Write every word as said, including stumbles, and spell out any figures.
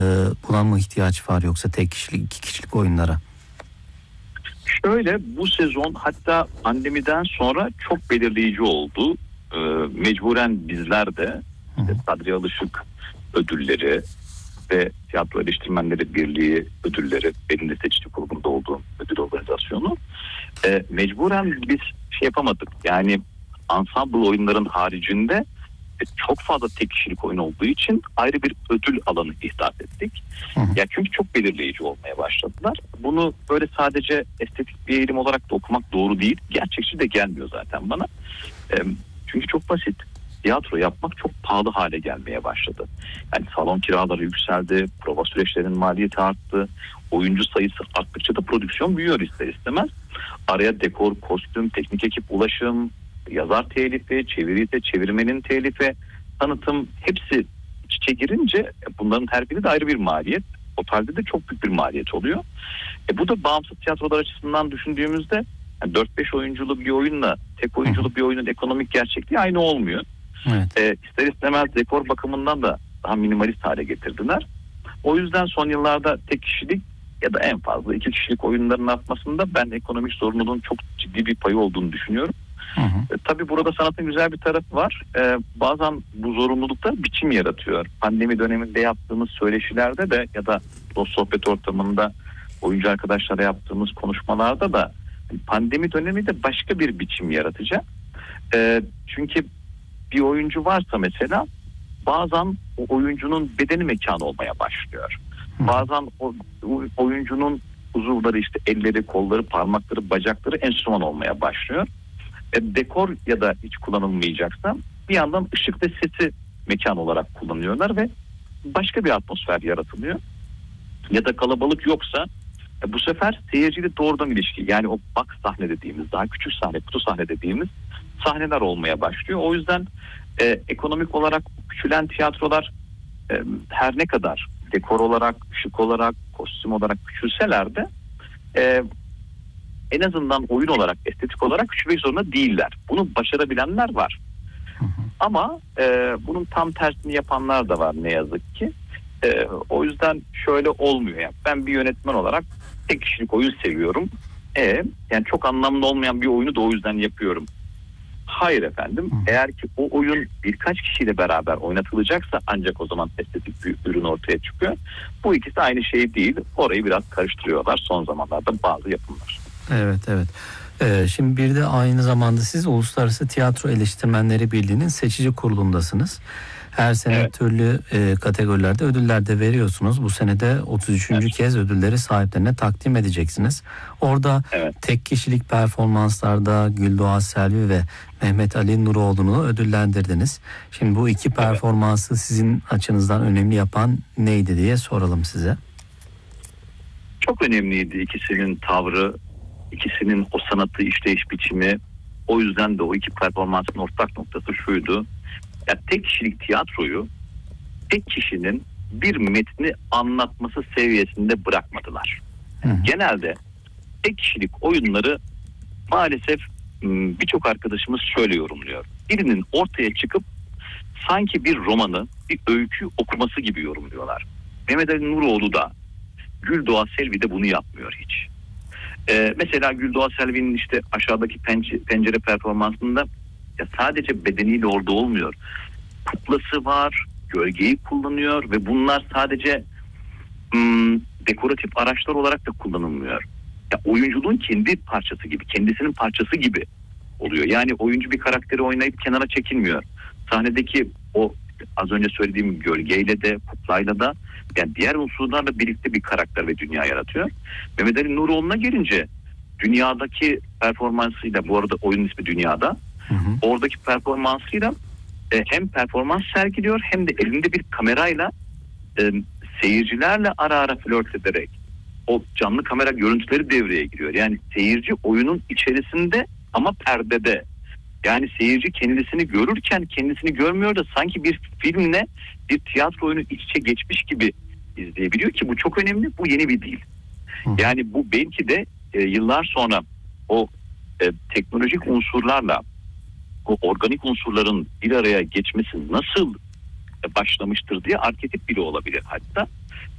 buna mı ihtiyaç var yoksa tek kişilik, iki kişilik oyunlara? Şöyle, bu sezon hatta pandemiden sonra çok belirleyici oldu. Ee, mecburen bizler de işte Sadri Alışık ödülleri ve Tiyatro Eleştirmenleri Birliği ödülleri, benim de seçici kurulunda olduğum ödül organizasyonu, e, mecburen biz şey yapamadık. Yani ensemble oyunların haricinde çok fazla tek kişilik oyun olduğu için ayrı bir ödül alanı ihdas ettik. Hı hı. Ya çünkü çok belirleyici olmaya başladılar. Bunu böyle sadece estetik bir eğilim olarak da okumak doğru değil. Gerçekçi de gelmiyor zaten bana. E, çünkü çok basit. Tiyatro yapmak çok pahalı hale gelmeye başladı. Yani salon kiraları yükseldi, prova süreçlerinin maliyeti arttı, oyuncu sayısı arttıkça da prodüksiyon büyüyor ister istemez. Araya dekor, kostüm, teknik ekip, ulaşım, yazar telifi, çeviri ise çevirmenin telifi, tanıtım, hepsi iç içe girince bunların her biri de ayrı bir maliyet. Totalde de çok büyük bir maliyet oluyor. E bu da bağımsız tiyatrolar açısından düşündüğümüzde yani dört beş oyunculu bir oyunla tek oyunculu bir oyunun ekonomik gerçekliği aynı olmuyor. Evet. E, ister istemez dekor bakımından da daha minimalist hale getirdiler. O yüzden son yıllarda tek kişilik ya da en fazla iki kişilik oyunların artmasında ben ekonomik sorununun çok ciddi bir payı olduğunu düşünüyorum. Hı hı. E, tabii burada sanatın güzel bir tarafı var. E, bazen bu zorunluluklar biçim yaratıyor. Pandemi döneminde yaptığımız söyleşilerde de ya da o sohbet ortamında oyuncu arkadaşlara yaptığımız konuşmalarda da pandemi dönemi de başka bir biçim yaratacak. E, çünkü bir oyuncu varsa mesela bazen o oyuncunun bedeni mekan olmaya başlıyor. Hı. Bazen o, o oyuncunun uzuvları, işte elleri, kolları, parmakları, bacakları enstrüman olmaya başlıyor. E, dekor ya da hiç kullanılmayacaksa bir yandan ışık ve sesi mekan olarak kullanıyorlar ve başka bir atmosfer yaratılıyor. Ya da kalabalık yoksa e, bu sefer seyirciyle doğrudan ilişki, yani o box sahne dediğimiz, daha küçük sahne, kutu sahne dediğimiz sahneler olmaya başlıyor. O yüzden e, ekonomik olarak küçülen tiyatrolar e, her ne kadar dekor olarak, ışık olarak, kostüm olarak küçülseler de e, en azından oyun olarak, estetik olarak küçülmek zorunda değiller. Bunu başarabilenler var. Hı hı. Ama e, bunun tam tersini yapanlar da var ne yazık ki. E, o yüzden şöyle olmuyor. Yani ben bir yönetmen olarak tek kişilik oyun seviyorum. E, yani çok anlamlı olmayan bir oyunu da o yüzden yapıyorum. Hayır efendim. Hı. Eğer ki o oyun birkaç kişiyle beraber oynatılacaksa ancak o zaman estetik bir ürün ortaya çıkıyor. Bu ikisi aynı şey değil. Orayı biraz karıştırıyorlar son zamanlarda bazı yapımlar. Evet, evet. Ee, şimdi bir de aynı zamanda siz Uluslararası Tiyatro Eleştirmenleri Birliği'nin seçici kurulundasınız. Her sene evet. türlü e, kategorilerde ödüller de veriyorsunuz. Bu sene de otuz üçüncü Evet. kez ödülleri sahiplerine takdim edeceksiniz. Orada evet. tek kişilik performanslarda Güldoğa Selvi ve Mehmet Ali Nuroğlu'nu ödüllendirdiniz. Şimdi bu iki performansı evet. sizin açınızdan önemli yapan neydi diye soralım size. Çok önemliydi ikisinin tavrı, ikisinin o sanatı işleyiş biçimi. O yüzden de o iki performansın ortak noktası şuydu. Ya tek kişilik tiyatroyu tek kişinin bir metni anlatması seviyesinde bırakmadılar. Hı hı. Genelde tek kişilik oyunları maalesef birçok arkadaşımız şöyle yorumluyor. Birinin ortaya çıkıp sanki bir romanı, bir öykü okuması gibi yorumluyorlar. Mehmet Ali Nuroğlu da, Güldoğa Selvi de bunu yapmıyor hiç. Ee, mesela Güldoğa Selvi'nin işte aşağıdaki pencere, pencere performansında ya sadece bedeniyle orada olmuyor. Kuklası var, gölgeyi kullanıyor ve bunlar sadece hmm, dekoratif araçlar olarak da kullanılmıyor. Ya oyunculuğun kendi parçası gibi, kendisinin parçası gibi oluyor. Yani oyuncu bir karakteri oynayıp kenara çekilmiyor. Sahnedeki o az önce söylediğim gölgeyle de, kuklayla da, yani diğer unsurlarla birlikte bir karakter ve dünya yaratıyor. Mehmet Ali Nuroğlu'na gelince dünyadaki performansıyla, bu arada oyunun ismi Dünyada, hı hı. oradaki performansıyla e, hem performans sergiliyor hem de elinde bir kamerayla e, seyircilerle ara ara flört ederek o canlı kamera görüntüleri devreye giriyor. Yani seyirci oyunun içerisinde ama perdede. Yani seyirci kendisini görürken kendisini görmüyor da sanki bir filmle bir tiyatro oyunu iç içe geçmiş gibi izleyebiliyor ki bu çok önemli. Bu yeni bir dil. Yani bu belki de e, yıllar sonra o e, teknolojik unsurlarla o organik unsurların bir araya geçmesi nasıl e, başlamıştır diye arketip bile olabilir hatta.